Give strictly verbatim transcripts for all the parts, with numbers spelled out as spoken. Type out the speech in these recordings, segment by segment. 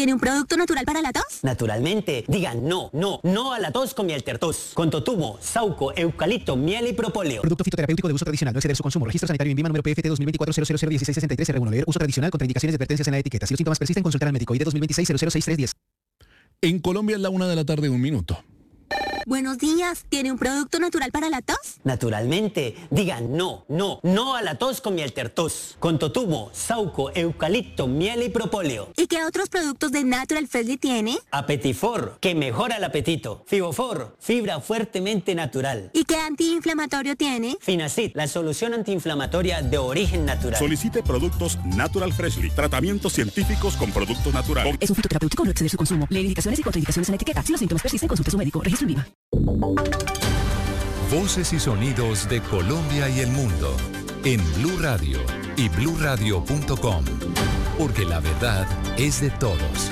¿tiene un producto natural para la tos? Naturalmente. Digan no, no, no a la tos con Mieltertos. Con totumo, sauco, eucalipto, miel y propóleo. Producto fitoterapéutico de uso tradicional. No exceder su consumo. Registro sanitario INVIMA número P F T dos mil veinticuatro cero cero cero dieciséis sesenta y tres R uno. Leer uso tradicional. Contraindicaciones y advertencias en la etiqueta. Si los síntomas persisten, consultar al médico. I D dos mil veintiséis cero cero seis tres diez. En Colombia es la una de la tarde, un minuto. Buenos días, ¿tiene un producto natural para la tos? Naturalmente. Digan no, no, no a la tos con Mieltertos. Con totumo, sauco, eucalipto, miel y propóleo. ¿Y qué otros productos de Natural Freshly tiene? Apetifor, que mejora el apetito. Fibofor, fibra fuertemente natural. ¿Y qué antiinflamatorio tiene? Finacid, la solución antiinflamatoria de origen natural. Solicite productos Natural Freshly. Tratamientos científicos con productos naturales. Es un fitoterapéutico, no exceder su consumo. Leer indicaciones y contraindicaciones en la etiqueta. Si los síntomas persisten, consulte a su médico. Registro INVIMA. Voces y sonidos de Colombia y el mundo en Blue Radio y blue radio punto com, porque la verdad es de todos.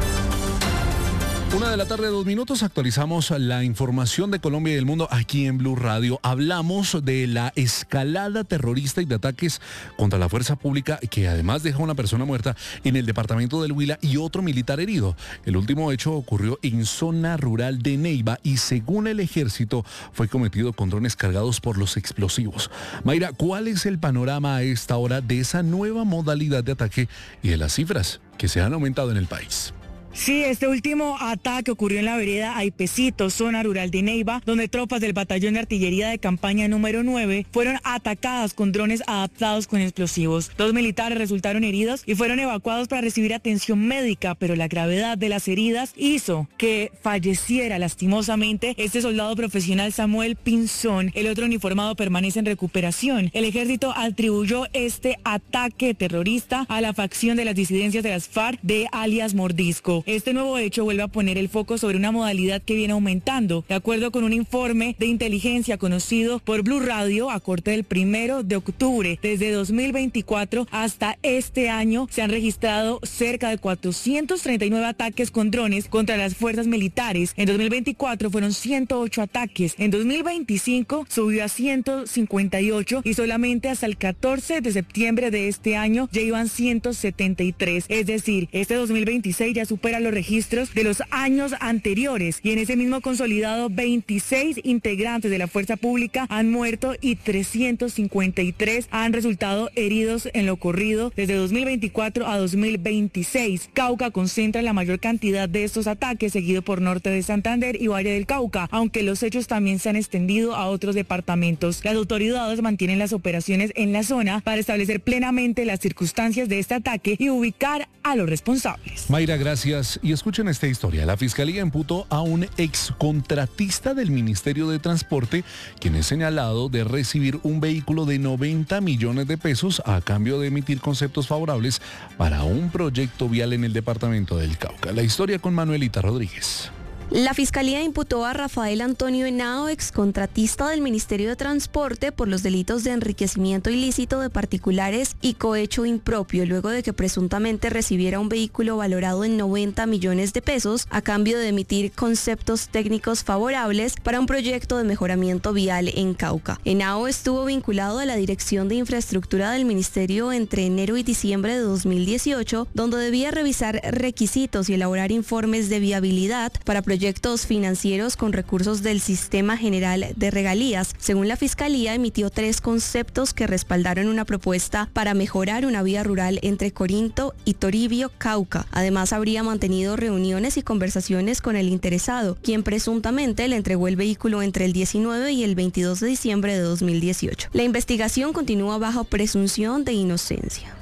Una de la tarde, dos minutos, actualizamos la información de Colombia y del mundo aquí en Blue Radio. Hablamos de la escalada terrorista y de ataques contra la fuerza pública que además deja una persona muerta en el departamento del Huila y otro militar herido. El último hecho ocurrió en zona rural de Neiva y según el ejército fue cometido con drones cargados por los explosivos. Mayra, ¿cuál es el panorama a esta hora de esa nueva modalidad de ataque y de las cifras que se han aumentado en el país? Sí, este último ataque ocurrió en la vereda Aipecito, zona rural de Neiva, donde tropas del batallón de artillería de campaña número nueve fueron atacadas con drones adaptados con explosivos. Dos militares resultaron heridos y fueron evacuados para recibir atención médica, pero la gravedad de las heridas hizo que falleciera lastimosamente este soldado profesional Samuel Pinzón. El otro uniformado permanece en recuperación. El ejército atribuyó este ataque terrorista a la facción de las disidencias de las FARC de alias Mordisco. Este nuevo hecho vuelve a poner el foco sobre una modalidad que viene aumentando. De acuerdo con un informe de inteligencia conocido por Blue Radio, a corte del primero de octubre, desde dos mil veinticuatro hasta este año, se han registrado cerca de cuatrocientos treinta y nueve ataques con drones contra las fuerzas militares. En dos mil veinticuatro fueron ciento ocho ataques. En dos mil veinticinco subió a ciento cincuenta y ocho y solamente hasta el catorce de septiembre de este año ya iban ciento setenta y tres. Es decir, este dos mil veintiséis ya supera los registros de los años anteriores y en ese mismo consolidado veintiséis integrantes de la fuerza pública han muerto y trescientos cincuenta y tres han resultado heridos en lo ocurrido desde dos mil veinticuatro a dos mil veintiséis. Cauca concentra la mayor cantidad de estos ataques, seguido por Norte de Santander y Valle del Cauca, aunque los hechos también se han extendido a otros departamentos. Las autoridades mantienen las operaciones en la zona para establecer plenamente las circunstancias de este ataque y ubicar a los responsables. Mayra, gracias. Y escuchen esta historia. La Fiscalía imputó a un excontratista del Ministerio de Transporte, quien es señalado de recibir un vehículo de noventa millones de pesos a cambio de emitir conceptos favorables para un proyecto vial en el departamento del Cauca. La historia con Manuelita Rodríguez. La Fiscalía imputó a Rafael Antonio Henao, excontratista del Ministerio de Transporte, por los delitos de enriquecimiento ilícito de particulares y cohecho impropio, luego de que presuntamente recibiera un vehículo valorado en noventa millones de pesos a cambio de emitir conceptos técnicos favorables para un proyecto de mejoramiento vial en Cauca. Henao estuvo vinculado a la Dirección de Infraestructura del Ministerio entre enero y diciembre de dos mil dieciocho, donde debía revisar requisitos y elaborar informes de viabilidad para proyectos proyectos financieros con recursos del Sistema General de Regalías. Según la Fiscalía, emitió tres conceptos que respaldaron una propuesta para mejorar una vía rural entre Corinto y Toribio, Cauca. Además, habría mantenido reuniones y conversaciones con el interesado, quien presuntamente le entregó el vehículo entre el diecinueve y el veintidós de diciembre de dos mil dieciocho. La investigación continúa bajo presunción de inocencia.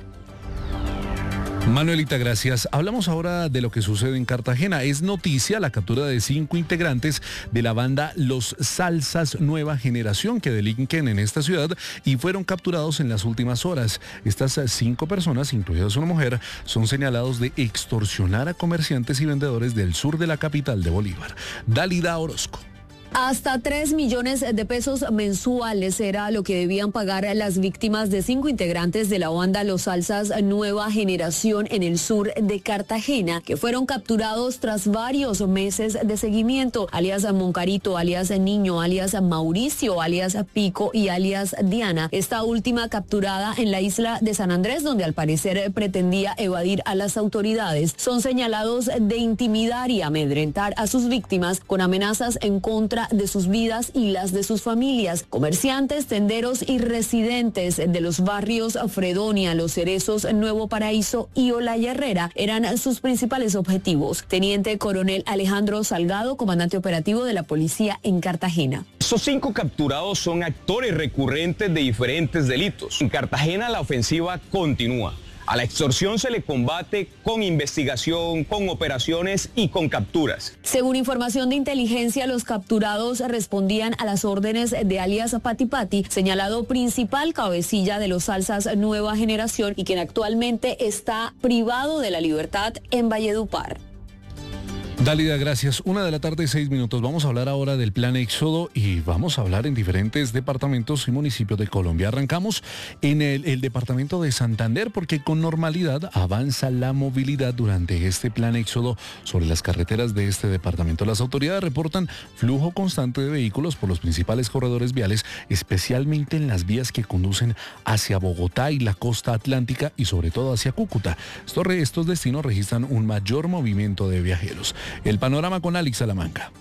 Manuelita, gracias. Hablamos ahora de lo que sucede en Cartagena. Es noticia la captura de cinco integrantes de la banda Los Salsas Nueva Generación que delinquen en esta ciudad y fueron capturados en las últimas horas. Estas cinco personas, incluidas una mujer, son señalados de extorsionar a comerciantes y vendedores del sur de la capital de Bolívar. Dálida Orozco. Hasta tres millones de pesos mensuales era lo que debían pagar las víctimas de cinco integrantes de la banda Los Salsas Nueva Generación en el sur de Cartagena, que fueron capturados tras varios meses de seguimiento, alias Moncarito, alias Niño, alias Mauricio, alias Pico y alias Diana. Esta última capturada en la isla de San Andrés, donde al parecer pretendía evadir a las autoridades. Son señalados de intimidar y amedrentar a sus víctimas con amenazas en contra de sus vidas y las de sus familias. Comerciantes, tenderos y residentes de los barrios Fredonia, Los Cerezos, Nuevo Paraíso y Olaya Herrera eran sus principales objetivos. Teniente Coronel Alejandro Salgado, comandante operativo de la policía en Cartagena. Estos cinco capturados son actores recurrentes de diferentes delitos. En Cartagena la ofensiva continúa. A la extorsión se le combate con investigación, con operaciones y con capturas. Según información de inteligencia, los capturados respondían a las órdenes de alias Pati Pati, señalado principal cabecilla de los Salsas Nueva Generación y quien actualmente está privado de la libertad en Valledupar. Dálida, gracias. Una de la tarde, seis minutos. Vamos a hablar ahora del plan Éxodo y vamos a hablar en diferentes departamentos y municipios de Colombia. Arrancamos en el, el departamento de Santander porque con normalidad avanza la movilidad durante este plan Éxodo sobre las carreteras de este departamento. Las autoridades reportan flujo constante de vehículos por los principales corredores viales, especialmente en las vías que conducen hacia Bogotá y la costa atlántica y sobre todo hacia Cúcuta. Estos, estos destinos registran un mayor movimiento de viajeros. El panorama con Alex Salamanca.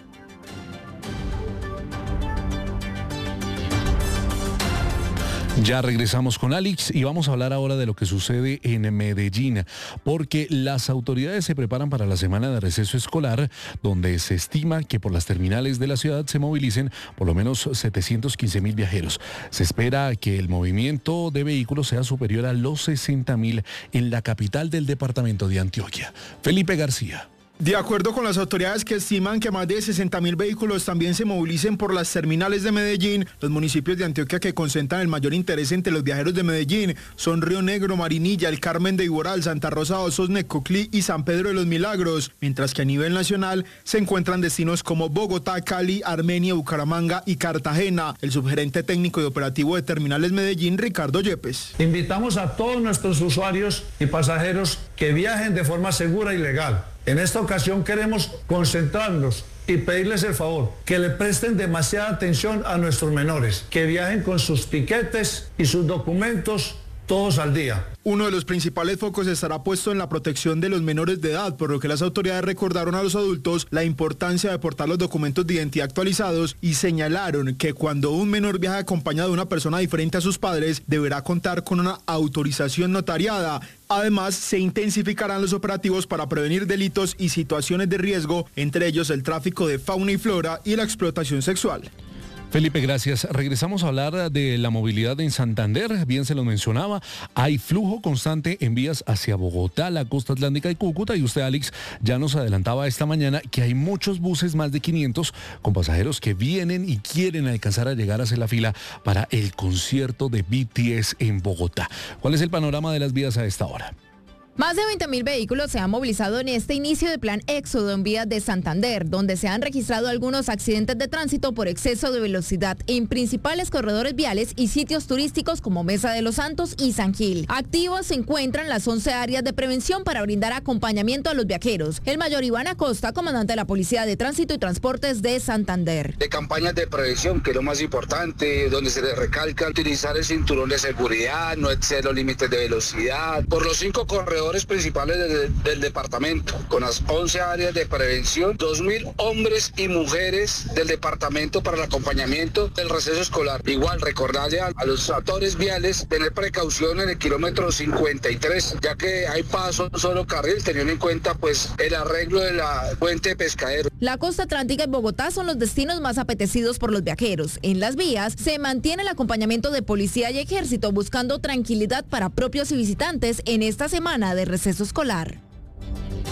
Ya regresamos con Alex y vamos a hablar ahora de lo que sucede en Medellín, porque las autoridades se preparan para la semana de receso escolar, donde se estima que por las terminales de la ciudad se movilicen por lo menos setecientos quince mil viajeros. Se espera que el movimiento de vehículos sea superior a los sesenta mil en la capital del departamento de Antioquia. Felipe García. De acuerdo con las autoridades que estiman que más de sesenta mil vehículos también se movilicen por las terminales de Medellín, los municipios de Antioquia que concentran el mayor interés entre los viajeros de Medellín son Río Negro, Marinilla, El Carmen de Iboral, Santa Rosa de Osos, Necoclí y San Pedro de los Milagros, mientras que a nivel nacional se encuentran destinos como Bogotá, Cali, Armenia, Bucaramanga y Cartagena. El subgerente técnico y operativo de Terminales Medellín, Ricardo Yepes. Invitamos a todos nuestros usuarios y pasajeros que viajen de forma segura y legal. En esta ocasión queremos concentrarnos y pedirles el favor que le presten demasiada atención a nuestros menores, que viajen con sus piquetes y sus documentos todos al día. Uno de los principales focos estará puesto en la protección de los menores de edad, por lo que las autoridades recordaron a los adultos la importancia de portar los documentos de identidad actualizados y señalaron que cuando un menor viaja acompañado de una persona diferente a sus padres, deberá contar con una autorización notariada. Además, se intensificarán los operativos para prevenir delitos y situaciones de riesgo, entre ellos el tráfico de fauna y flora y la explotación sexual. Felipe, gracias. Regresamos a hablar de la movilidad en Santander. Bien se lo mencionaba, hay flujo constante en vías hacia Bogotá, la costa atlántica y Cúcuta. Y usted, Alex, ya nos adelantaba esta mañana que hay muchos buses, más de quinientos, con pasajeros que vienen y quieren alcanzar a llegar a hacer la fila para el concierto de B T S en Bogotá. ¿Cuál es el panorama de las vías a esta hora? Más de veinte mil vehículos se han movilizado en este inicio de plan Éxodo en vías de Santander, donde se han registrado algunos accidentes de tránsito por exceso de velocidad en principales corredores viales y sitios turísticos como Mesa de los Santos y San Gil. Activos se encuentran las once áreas de prevención para brindar acompañamiento a los viajeros. El mayor Iván Acosta, comandante de la Policía de Tránsito y Transportes de Santander. De campañas de prevención, que es lo más importante, donde se les recalca utilizar el cinturón de seguridad, no exceder los límites de velocidad, por los cinco corredores principales del, del departamento, con las once áreas de prevención, dos mil hombres y mujeres del departamento para el acompañamiento del receso escolar. Igual recordarle a, a los actores viales tener precaución en el kilómetro cincuenta y tres, ya que hay paso solo carril, teniendo en cuenta pues el arreglo de la puente de Pescadero. La costa atlántica y Bogotá son los destinos más apetecidos por los viajeros. En las vías se mantiene el acompañamiento de policía y ejército buscando tranquilidad para propios y visitantes en esta semana de receso escolar.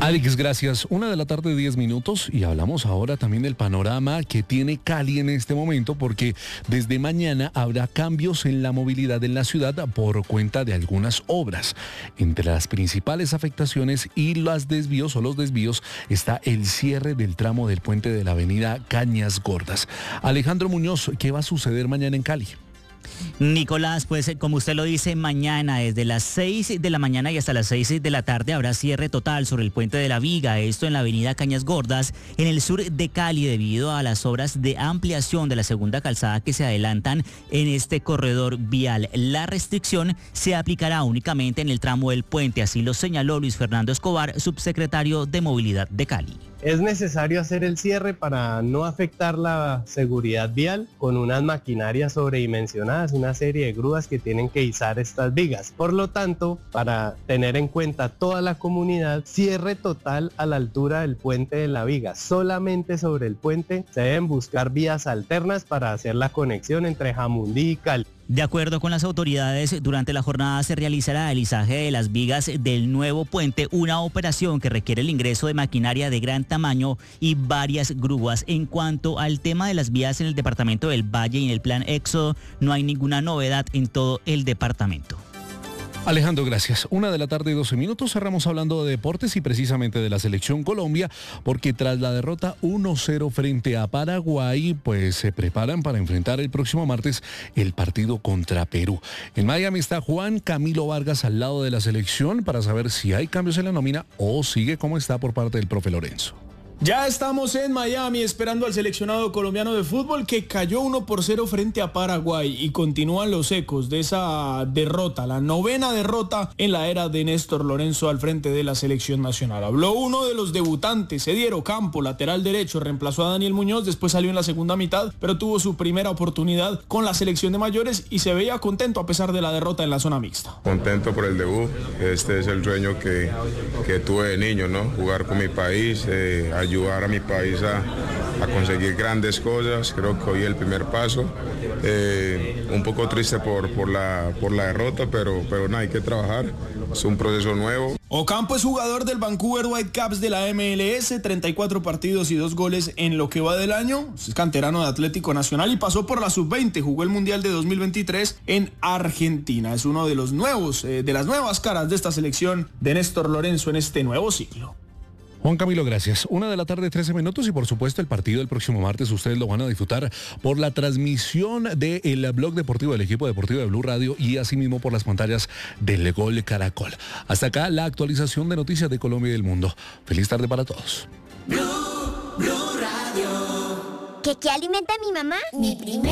Alex, gracias. Una de la tarde, diez minutos, y hablamos ahora también del panorama que tiene Cali en este momento, porque desde mañana habrá cambios en la movilidad en la ciudad por cuenta de algunas obras. Entre las principales afectaciones y los desvíos o los desvíos está el cierre del tramo del puente de la avenida Cañas Gordas. Alejandro Muñoz, ¿qué va a suceder mañana en Cali? Nicolás, pues como usted lo dice, mañana desde las seis de la mañana y hasta las seis de la tarde habrá cierre total sobre el puente de la Viga, esto en la avenida Cañas Gordas, en el sur de Cali, debido a las obras de ampliación de la segunda calzada que se adelantan en este corredor vial. La restricción se aplicará únicamente en el tramo del puente, así lo señaló Luis Fernando Escobar, subsecretario de Movilidad de Cali. Es necesario hacer el cierre para no afectar la seguridad vial con unas maquinarias sobredimensionadas, una serie de grúas que tienen que izar estas vigas. Por lo tanto, para tener en cuenta toda la comunidad, cierre total a la altura del puente de la Viga. Solamente sobre el puente se deben buscar vías alternas para hacer la conexión entre Jamundí y Cali. De acuerdo con las autoridades, durante la jornada se realizará el izaje de las vigas del nuevo puente, una operación que requiere el ingreso de maquinaria de gran tamaño y varias grúas. En cuanto al tema de las vías en el departamento del Valle y en el plan Éxodo, no hay ninguna novedad en todo el departamento. Alejandro, gracias. Una de la tarde, doce minutos, cerramos hablando de deportes y precisamente de la selección Colombia, porque tras la derrota uno cero frente a Paraguay, pues se preparan para enfrentar el próximo martes el partido contra Perú. En Miami está Juan Camilo Vargas al lado de la selección para saber si hay cambios en la nómina o sigue como está por parte del profe Lorenzo. Ya estamos en Miami esperando al seleccionado colombiano de fútbol que cayó uno por cero frente a Paraguay y continúan los ecos de esa derrota, la novena derrota en la era de Néstor Lorenzo al frente de la selección nacional. Habló uno de los debutantes, Edier Ocampo, lateral derecho, reemplazó a Daniel Muñoz, después salió en la segunda mitad, pero tuvo su primera oportunidad con la selección de mayores y se veía contento a pesar de la derrota en la zona mixta. Contento por el debut, este es el sueño que, que tuve de niño, ¿no? Jugar con mi país, eh, ayudar a mi país a, a conseguir grandes cosas. Creo que hoy es el primer paso. Eh, un poco triste por, por, la, por la derrota, pero, pero nada, hay que trabajar. Es un proceso nuevo. Ocampo es jugador del Vancouver Whitecaps de la M L S, treinta y cuatro partidos y dos goles en lo que va del año. Es canterano de Atlético Nacional y pasó por la sub veinte, jugó el Mundial de dos mil veintitrés en Argentina. Es uno de los nuevos, eh, de las nuevas caras de esta selección de Néstor Lorenzo en este nuevo ciclo. Juan Camilo, gracias. Una de la tarde, trece minutos y por supuesto el partido del próximo martes ustedes lo van a disfrutar por la transmisión del blog deportivo del equipo deportivo de Blue Radio y asimismo por las pantallas del Gol Caracol. Hasta acá la actualización de noticias de Colombia y del mundo. Feliz tarde para todos. Blue, Blue Radio. ¿Qué, qué alimenta a mi mamá? Mi primer